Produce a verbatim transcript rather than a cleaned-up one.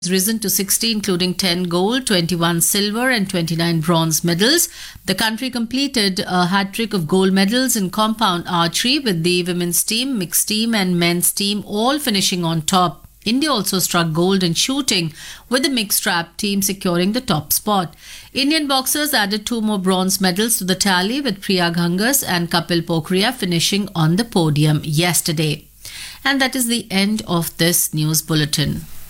risen to sixty, including ten gold, twenty-one silver, and twenty-nine bronze medals. The country completed a hat trick of gold medals in compound archery, with the women's team, mixed team, and men's team all finishing on top. India also struck gold in shooting, with the mixed trap team securing the top spot. Indian boxers added two more bronze medals to the tally, with Priya Gangas and Kapil Pokhria finishing on the podium yesterday. And that is the end of this news bulletin.